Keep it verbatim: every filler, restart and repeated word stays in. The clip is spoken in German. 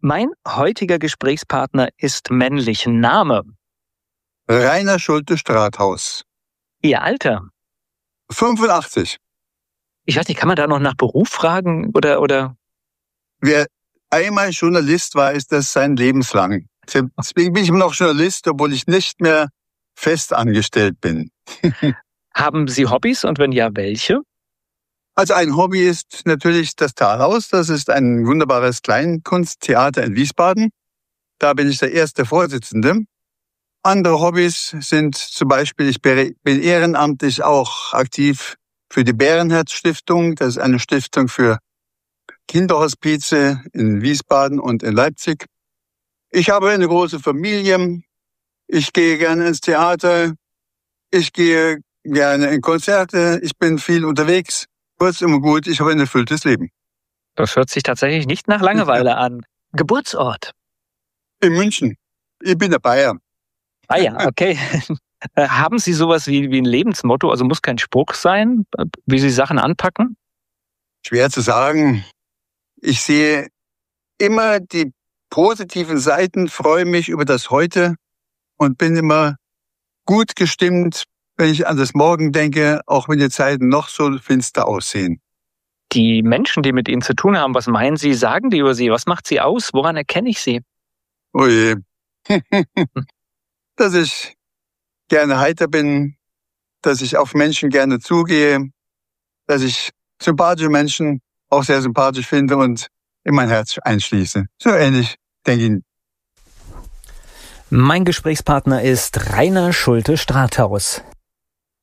Mein heutiger Gesprächspartner ist männlich. Name? Rainer Schulte-Strathaus. Ihr Alter? fünfundachtzig. Ich weiß nicht, kann man da noch nach Beruf fragen oder, oder? Wer einmal Journalist war, ist das sein lebenslang. Deswegen bin ich immer noch Journalist, obwohl ich nicht mehr fest angestellt bin. Haben Sie Hobbys und wenn ja, welche? Also ein Hobby ist natürlich das Talhaus. Das ist ein wunderbares Kleinkunsttheater in Wiesbaden. Da bin ich der erste Vorsitzende. Andere Hobbys sind zum Beispiel, ich bin ehrenamtlich auch aktiv für die Bärenherz-Stiftung. Das ist eine Stiftung für Kinderhospize in Wiesbaden und in Leipzig. Ich habe eine große Familie. Ich gehe gerne ins Theater. Ich gehe gerne in Konzerte. Ich bin viel unterwegs. Kurz und gut, ich habe ein erfülltes Leben. Das hört sich tatsächlich nicht nach Langeweile an. Geburtsort? In München. Ich bin der Bayer. Ah ja, okay. Haben Sie sowas wie, wie ein Lebensmotto? Also muss kein Spruch sein, wie Sie Sachen anpacken? Schwer zu sagen. Ich sehe immer die positiven Seiten, freue mich über das Heute und bin immer gut gestimmt, wenn ich an das Morgen denke, auch wenn die Zeiten noch so finster aussehen. Die Menschen, die mit Ihnen zu tun haben, was meinen Sie, sagen die über Sie? Was macht Sie aus? Woran erkenne ich Sie? Oh je. Dass ich gerne heiter bin, dass ich auf Menschen gerne zugehe, dass ich sympathische Menschen auch sehr sympathisch finde und in mein Herz einschließe. So ähnlich, denke ich. Mein Gesprächspartner ist Rainer Schulte-Strathaus.